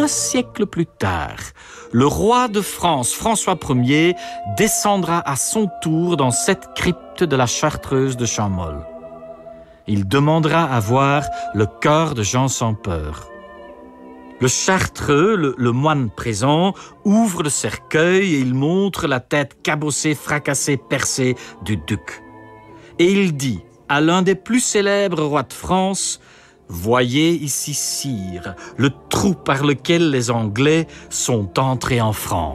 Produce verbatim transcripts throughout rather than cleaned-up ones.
Un siècle plus tard, le roi de France, François Ier, descendra à son tour dans cette crypte de la Chartreuse de Champmol. Il demandera à voir le corps de Jean sans peur. Le chartreux, le, le moine présent, ouvre le cercueil et il montre la tête cabossée, fracassée, percée du duc. Et il dit à l'un des plus célèbres rois de France: « Voyez ici, sire, le trou par lequel les Anglais sont entrés en France. »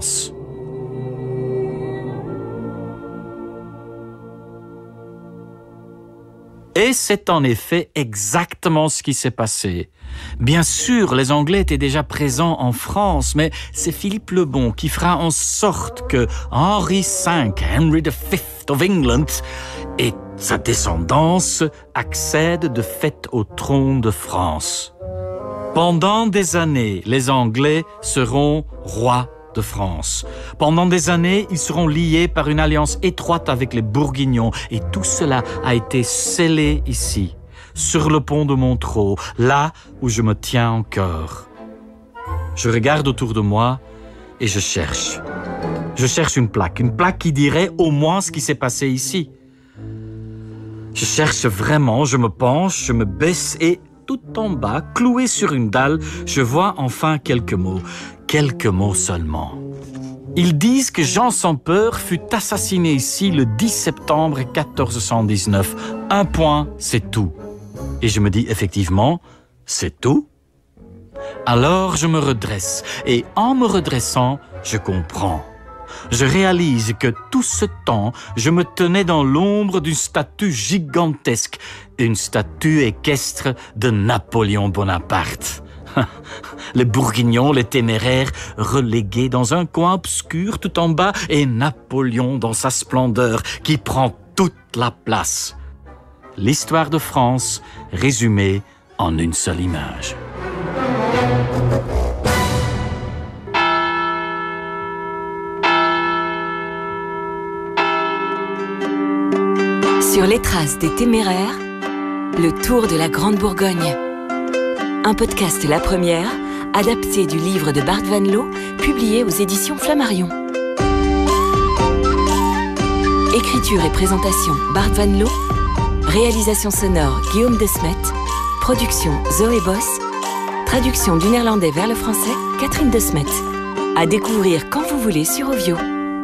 Et c'est en effet exactement ce qui s'est passé. Bien sûr, les Anglais étaient déjà présents en France, mais c'est Philippe le Bon qui fera en sorte que Henri cinq, Henry the Fifth of England, et sa descendance accèdent de fait au trône de France. Pendant des années, les Anglais seront rois de France. Pendant des années, ils seront liés par une alliance étroite avec les Bourguignons, et tout cela a été scellé ici, sur le pont de Montereau, là où je me tiens encore. Je regarde autour de moi et je cherche. Je cherche une plaque, une plaque qui dirait au moins ce qui s'est passé ici. Je cherche vraiment, je me penche, je me baisse et tout en bas, cloué sur une dalle, je vois enfin quelques mots. Quelques mots seulement. Ils disent que Jean sans peur fut assassiné ici le dix septembre quatorze cent dix-neuf. Un point, c'est tout. Et je me dis effectivement, c'est tout. Alors je me redresse, et en me redressant, je comprends. Je réalise que tout ce temps, je me tenais dans l'ombre d'une statue gigantesque, une statue équestre de Napoléon Bonaparte. Les Bourguignons, les téméraires, relégués dans un coin obscur tout en bas, et Napoléon dans sa splendeur, qui prend toute la place. L'histoire de France résumée en une seule image. Sur les traces des téméraires, le tour de la Grande Bourgogne. Un podcast La Première, adapté du livre de Bart Van Loo, publié aux éditions Flammarion. Écriture et présentation Bart Van Loo. Réalisation sonore Guillaume Desmet. Production Zoé Boss. Traduction du néerlandais vers le français Catherine Desmet. À découvrir quand vous voulez sur Ovio.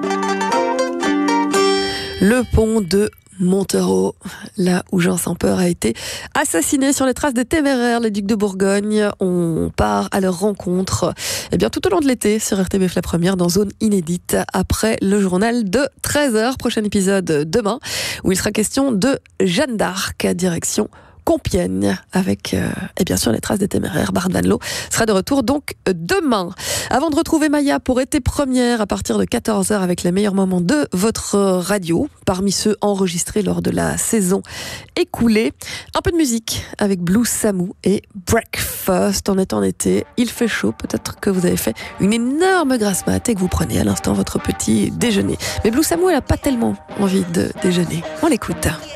Le pont de Montereau, là où Jean sans peur a été assassiné sur les traces des téméraires, les ducs de Bourgogne. On part à leur rencontre eh bien, tout au long de l'été sur R T B F La Première dans Zone Inédite après le journal de treize heures. Prochain épisode demain où il sera question de Jeanne d'Arc, direction Compiègne avec, euh, et bien sûr, les traces des téméraires. Bart Van Loo sera de retour donc demain. Avant de retrouver Maya pour Été Première à partir de quatorze heures avec les meilleurs moments de votre radio, parmi ceux enregistrés lors de la saison écoulée, un peu de musique avec Blue Samu et Breakfast. On est en été, il fait chaud, peut-être que vous avez fait une énorme grasse mat et que vous prenez à l'instant votre petit déjeuner. Mais Blue Samu, elle n'a pas tellement envie de déjeuner. On l'écoute.